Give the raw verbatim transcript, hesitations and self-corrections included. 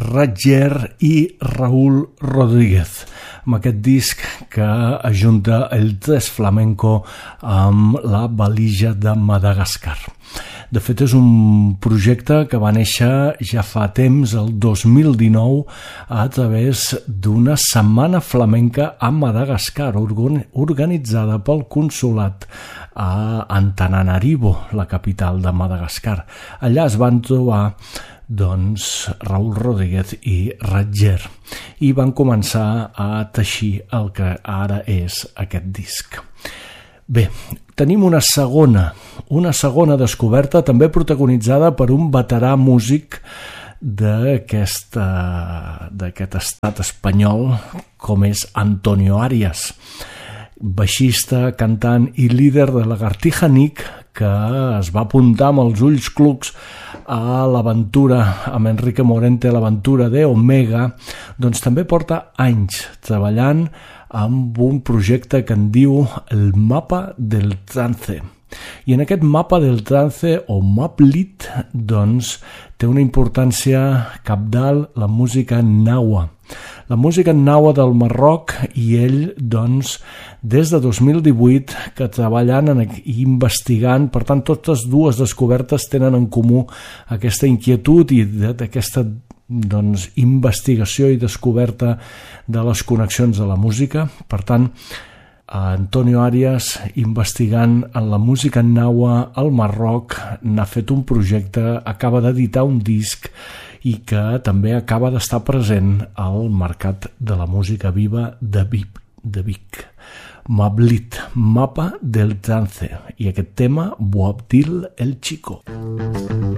Ratger i Raúl Rodríguez, amb aquest disc que ajunta el jazz flamenco amb la valija de Madagascar. De fet, és un projecte que va néixer ja fa temps, el dos mil dinou, a través d'una setmana flamenca a Madagascar, organitzada pel consolat a Antananarivo, la capital de Madagascar. Allà es van trobar doncs, Raúl Rodríguez i Ratger i van començar a teixir el que ara és aquest disc. Bé, tenim una segona, una segona descoberta, també protagonitzada per un veterà músic d'aquest d'aquest estat espanyol, com és Antonio Arias, baixista, cantant i líder de Lagartija Nick, que es va apuntar amb els ulls clucs a l'aventura, amb Enrique Morente, l'aventura de Omega, doncs també porta anys treballant amb un projecte que en diu el Mapa del Trance. I en aquest Mapa del Trance, o Maplit, doncs, té una importància cabdal la música naua. La música naua del Marroc, i ell, doncs, des de dos mil divuit, que treballant i investigant, per tant, totes dues descobertes tenen en comú aquesta inquietud i d'aquesta doncs, investigació i descoberta de les connexions de la música. Per tant, Antonio Arias, investigant en la música naua al Marroc, n'ha fet un projecte, acaba d'editar un disc i que també acaba d'estar present al mercat de la música viva de Vic. De Vic. Maplit, Mapa del Trance, i aquest tema, Boabdil el Chico.